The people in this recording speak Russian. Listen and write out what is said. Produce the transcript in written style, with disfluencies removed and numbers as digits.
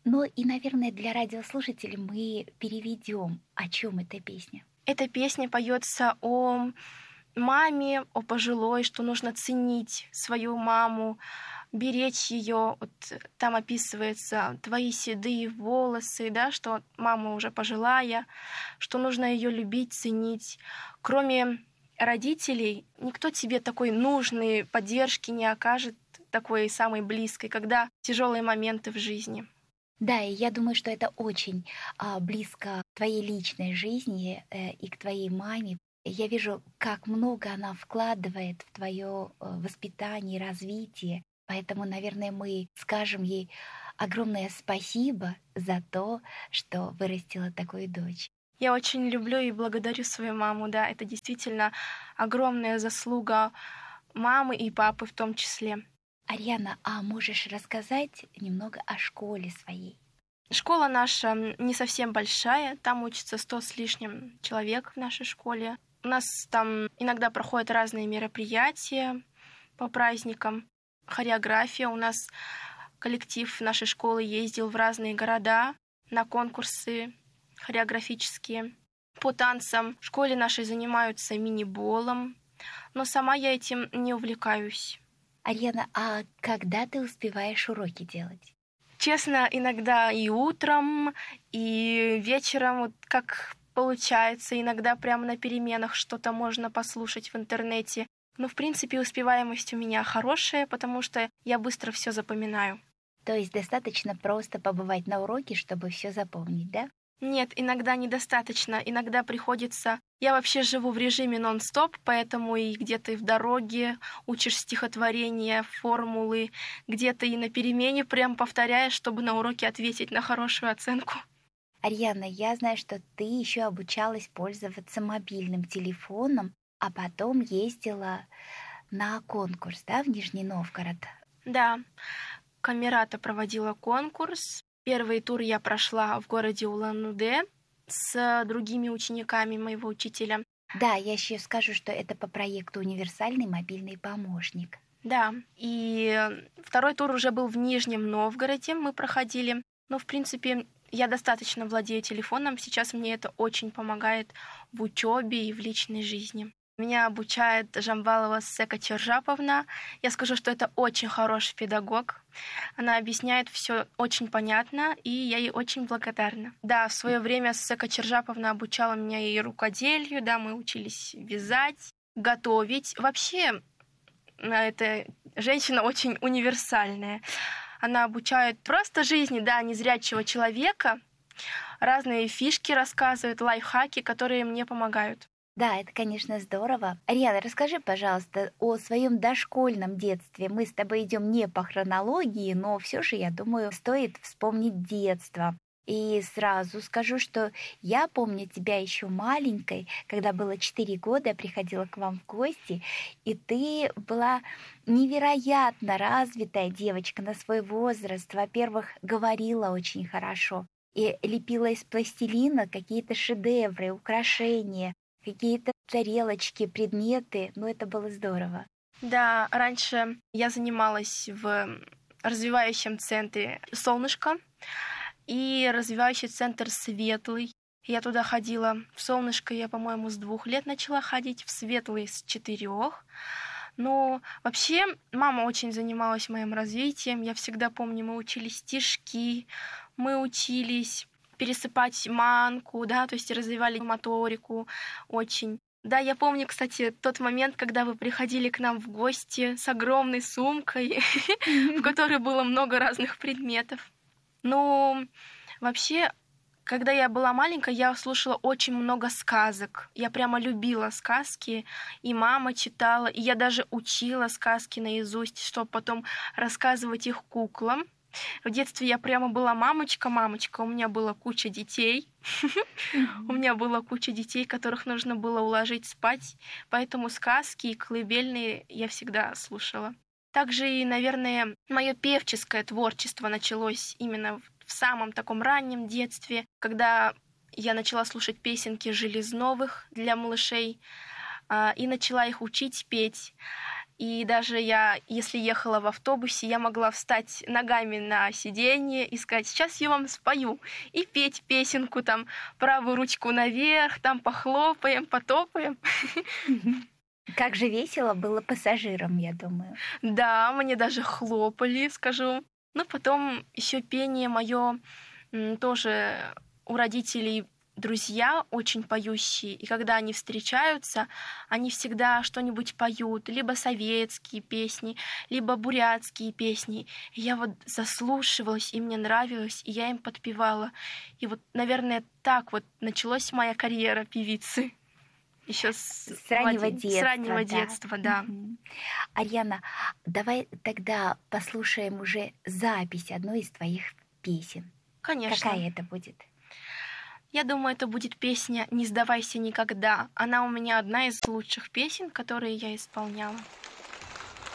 Ну и, наверное, для радиослушателей мы переведем, о чем эта песня. Эта песня поется о маме, о пожилой, что нужно ценить свою маму, беречь ее. Вот там описывается твои седые волосы, да, что мама уже пожилая, что нужно ее любить, ценить. Кроме родителей, никто тебе такой нужной поддержки не окажет, такой самой близкой, когда тяжелые моменты в жизни. Да, и я думаю, что это очень близко к твоей личной жизни и к твоей маме. Я вижу, как много она вкладывает в твое воспитание и развитие. Поэтому, наверное, мы скажем ей огромное спасибо за то, что вырастила такую дочь. Я очень люблю и благодарю свою маму, да, это действительно огромная заслуга мамы и папы в том числе. Ариана, а можешь рассказать немного о школе своей? Школа наша не совсем большая, там учится 100 с лишним человек в нашей школе. У нас там иногда проходят разные мероприятия по праздникам, хореография. У нас коллектив нашей школы ездил в разные города на конкурсы хореографические. По танцам в школе нашей занимаются мини-болом, но сама я этим не увлекаюсь. Ариана, а когда ты успеваешь уроки делать? Честно, иногда и утром, и вечером, вот как получается. Иногда прямо на переменах что-то можно послушать в интернете. Но, в принципе, успеваемость у меня хорошая, потому что я быстро все запоминаю. То есть достаточно просто побывать на уроке, чтобы все запомнить, да? Нет, иногда недостаточно. Иногда приходится... Я вообще живу в режиме нон-стоп, поэтому и где-то и в дороге учишь стихотворения, формулы, где-то и на перемене прям повторяешь, чтобы на уроке ответить на хорошую оценку. Ариана, я знаю, что ты еще обучалась пользоваться мобильным телефоном, а потом ездила на конкурс, да, в Нижний Новгород? Да, Камерата проводила конкурс. Первый тур я прошла в городе Улан-Удэ с другими учениками моего учителя. Да, я еще скажу, что это по проекту «Универсальный мобильный помощник». Да, и второй тур уже был в Нижнем Новгороде, мы проходили. Но, в принципе, я достаточно владею телефоном, сейчас мне это очень помогает в учебе и в личной жизни. Меня обучает Жамбалова Сека Чержаповна. Я скажу, что это очень хороший педагог. Она объясняет все очень понятно, и я ей очень благодарна. Да, в свое время Сека Чержаповна обучала меня и рукоделию, да, мы учились вязать, готовить. Вообще, эта женщина очень универсальная. Она обучает просто жизни, да, незрячего человека, разные фишки рассказывает, лайфхаки, которые мне помогают. Да, это, конечно, здорово. Ариана, расскажи, пожалуйста, о своем дошкольном детстве. Мы с тобой идем не по хронологии, но все же, я думаю, стоит вспомнить детство. И сразу скажу, что я помню тебя еще маленькой, когда было 4 года, я приходила к вам в гости, и ты была невероятно развитая девочка на свой возраст. Во-первых, говорила очень хорошо и лепила из пластилина какие-то шедевры, украшения, какие-то тарелочки, предметы. Ну, это было здорово. Да, раньше я занималась в развивающем центре «Солнышко» и развивающий центр «Светлый». Я туда ходила. В «Солнышко» я, по-моему, с 2 лет начала ходить, в «Светлый» с 4. Но вообще мама очень занималась моим развитием. Я всегда помню, мы учились стишки, мы учились пересыпать манку, да, то есть развивали моторику очень. Да, я помню, кстати, тот момент, когда вы приходили к нам в гости с огромной сумкой, в которой было много разных предметов. Ну, вообще, когда я была маленькая, я слушала очень много сказок. Я прямо любила сказки, и мама читала, и я даже учила сказки наизусть, чтобы потом рассказывать их куклам. В детстве я прямо была мамочка, у меня была куча детей. У меня была куча детей, которых нужно было уложить спать, поэтому сказки и колыбельные я всегда слушала. Также и, наверное, мое певческое творчество началось именно в самом таком раннем детстве, когда я начала слушать песенки Железновых для малышей и начала их учить петь. И даже я, если ехала в автобусе, я могла встать ногами на сиденье и сказать: сейчас я вам спою. И петь песенку, там, правую ручку наверх, там похлопаем, потопаем. Как же весело было пассажирам, я думаю. Да, мне даже хлопали, скажу. Ну, потом еще пение мое тоже у родителей друзья очень поющие, и когда они встречаются, они всегда что-нибудь поют, либо советские песни, либо бурятские песни. И я вот заслушивалась, и мне нравилось, и я им подпевала. И вот, наверное, так вот началась моя карьера певицы. Еще с раннего детства, да. Угу. Арьяна, давай тогда послушаем уже запись одной из твоих песен. Конечно. Какая это будет? Я думаю, это будет песня «Не сдавайся никогда». Она у меня одна из лучших песен, которые я исполняла.